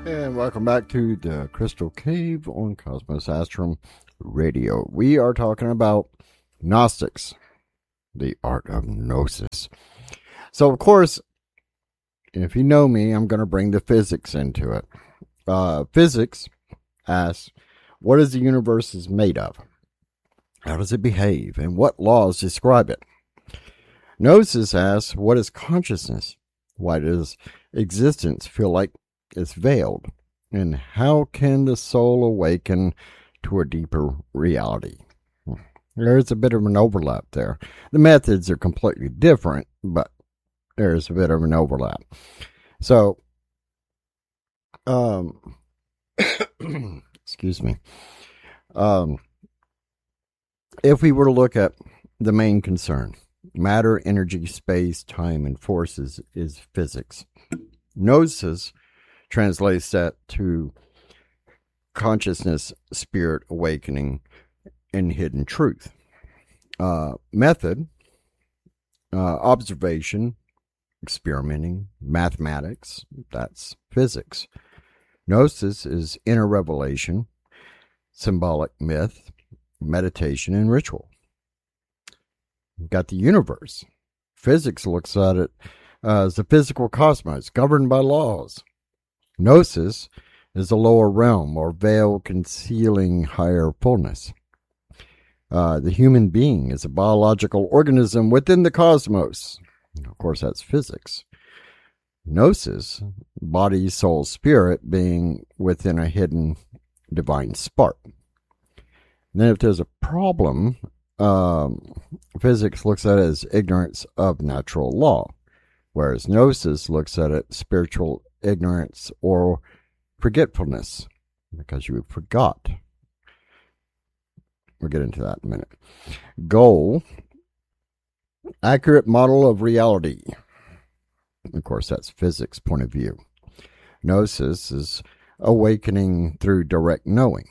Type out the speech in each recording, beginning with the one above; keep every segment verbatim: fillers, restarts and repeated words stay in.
And welcome back to the Crystal Cave on Cosmos Astrum Radio. We are talking about Gnostics, the art of Gnosis. So, of course, if you know me, I'm going to bring the physics into it. Uh, physics asks, what is the universe is made of? How does it behave? And what laws describe it? Gnosis asks, what is consciousness? Why does existence feel like it's veiled? And how can the soul awaken to a deeper reality? There's a bit of an overlap there. The methods are completely different, but there's a bit of an overlap. So, um, excuse me. Um, if we were to look at the main concern, matter, energy, space, time, and forces is physics. Gnosis translates that to consciousness, spirit, awakening, and hidden truth. Uh, method, uh, observation, experimenting, mathematics, that's physics. Gnosis is inner revelation, symbolic myth, meditation, and ritual. You've got the universe. Physics looks at it uh, as the physical cosmos governed by laws. Gnosis is a lower realm or veil concealing higher fullness. Uh, the human being is a biological organism within the cosmos. Of course, that's physics. Gnosis, body, soul, spirit, being within a hidden divine spark. Then if there's a problem, um, physics looks at it as ignorance of natural law, whereas Gnosis looks at it spiritual ignorance or forgetfulness, because you forgot. We'll get into that in a minute. Goal, accurate model of reality. Of course, that's physics point of view. Gnosis is awakening through direct knowing.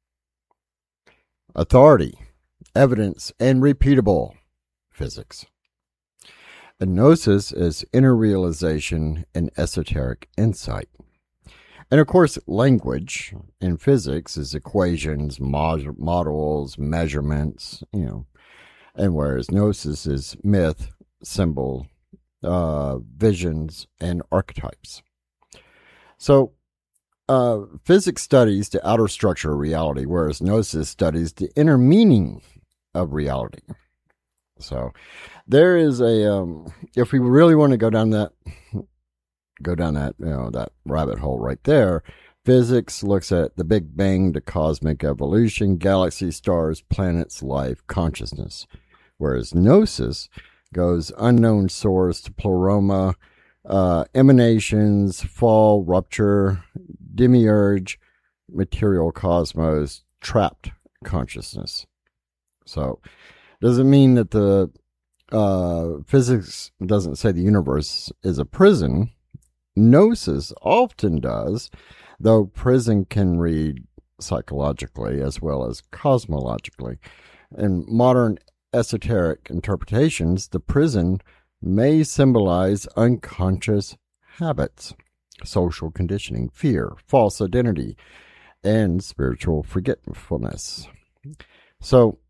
Authority, evidence, and repeatable physics. And Gnosis is inner realization and esoteric insight. And of course, language in physics is equations, mod- models, measurements, you know. And whereas Gnosis is myth, symbol, uh, visions, and archetypes. So, uh, physics studies the outer structure of reality, whereas Gnosis studies the inner meaning of reality. So, there is a, um, if we really want to go down that, go down that, you know, that rabbit hole right there, physics looks at the Big Bang, the cosmic evolution, galaxies, stars, planets, life, consciousness. Whereas Gnosis goes unknown source to pleroma, uh, emanations, fall, rupture, demiurge, material cosmos, trapped consciousness. So, doesn't mean that the uh, physics doesn't say the universe is a prison. Gnosis often does, though prison can read psychologically as well as cosmologically. In modern esoteric interpretations, the prison may symbolize unconscious habits, social conditioning, fear, false identity, and spiritual forgetfulness. So,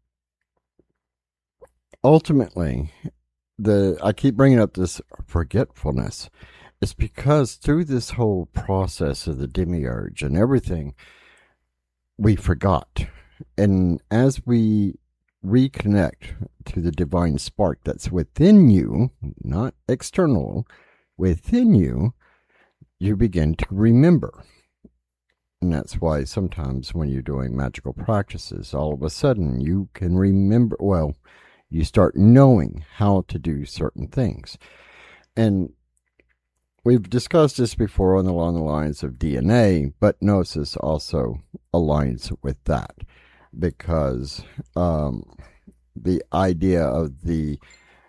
ultimately, the I keep bringing up this forgetfulness. It's because through this whole process of the demiurge and everything, we forgot. And as we reconnect to the divine spark that's within you, not external, within you, you begin to remember. And that's why sometimes when you're doing magical practices, all of a sudden you can remember, well, you start knowing how to do certain things. And we've discussed this before on the, along the lines of D N A, but Gnosis also aligns with that because um, the idea of the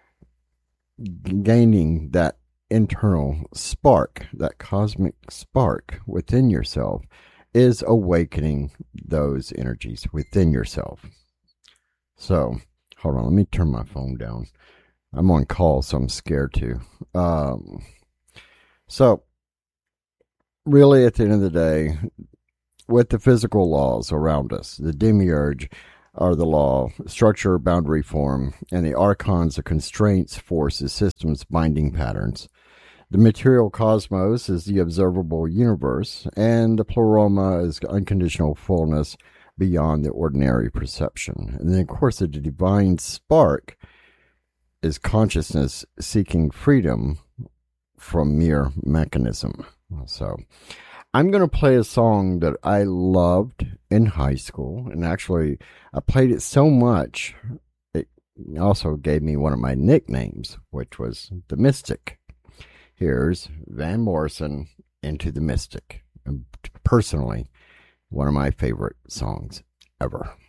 gaining that internal spark, that cosmic spark within yourself, is awakening those energies within yourself. So, hold on, let me turn my phone down. I'm on call, so I'm scared to. Um, so, really, at the end of the day, with the physical laws around us, the demiurge are the law, structure, boundary, form, and the archons are constraints, forces, systems, binding patterns. The material cosmos is the observable universe, and the pleroma is unconditional fullness beyond the ordinary perception. And then, of course, the divine spark is consciousness seeking freedom from mere mechanism. So I'm going to play a song that I loved in high school, and actually I played it so much it also gave me one of my nicknames, which was the Mystic. Here's Van Morrison, Into the Mystic. And personally, one of my favorite songs ever.